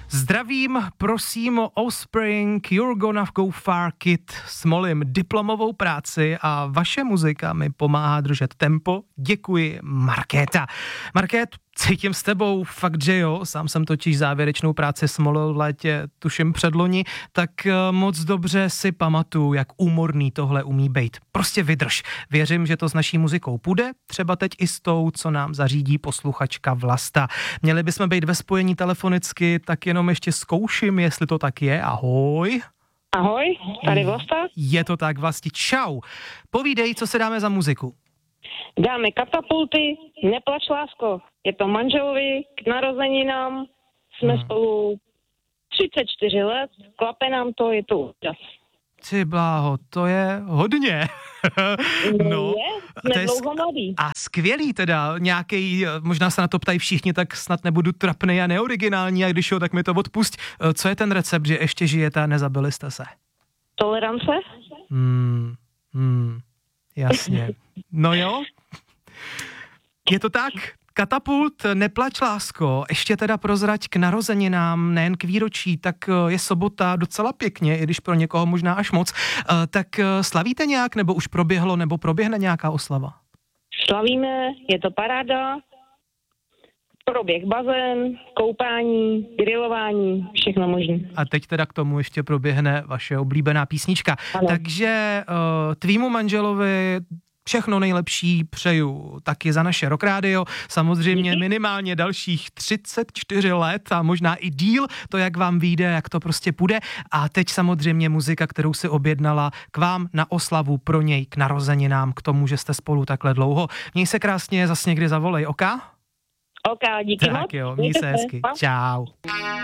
Zdravím, prosím o Offspring, You're Gonna Go Far Kid, smolím diplomovou práci a vaše muzika mi pomáhá držet tempo. Děkuji, Markéta. Markét, cítím s tebou, fakt, že jo, sám jsem totiž závěrečnou práci smolil v létě, tuším předloni, tak moc dobře si pamatuju, jak úmorný tohle umí bejt. Prostě vydrž. Věřím, že to s naší muzikou půjde, třeba teď i s tou, co nám zařídí posluchačka Vlasta. Měli bychom být ve spojení telefonicky, tak jenom ještě zkouším, jestli to tak je. Ahoj. Ahoj, tady Vlasta. Je to tak, Vlasti, čau. Povídej, co se dáme za muziku. Dáme Katapulty, Neplač lásko. Je to manželovi k narozeninám. Jsme spolu 34 let, klape nám to, je to úžas. Ty bláho, to je hodně. No, jsme dlouho mladí. A skvělý teda, nějaký, možná se na to ptají všichni, tak snad nebudu trapnej a neoriginální, a když jo, tak mi to odpusť. Co je ten recept, že ještě žijete a nezabili jste se? Tolerance? Jasně. No jo, je to tak. Katapult, Neplač lásko, ještě teda prozrať k narozeninám, nejen k výročí, tak je sobota docela pěkně, i když pro někoho možná až moc. Tak slavíte nějak, nebo už proběhlo, nebo proběhne nějaká oslava? Slavíme, je to paráda, proběh bazén, koupání, grilování, všechno možné. A teď teda k tomu ještě proběhne vaše oblíbená písnička. Ano. Takže tvýmu manželovi všechno nejlepší přeju taky za naše Rock Radio, samozřejmě minimálně dalších 34 let a možná i díl, to jak vám vyjde, jak to prostě půjde. A teď samozřejmě muzika, kterou si objednala k vám na oslavu pro něj, k narozeninám, k tomu, že jste spolu takhle dlouho. Měj se krásně, zas někdy zavolej, oka? Ok, díky moc. Tak jo, měj se hezky. Čau.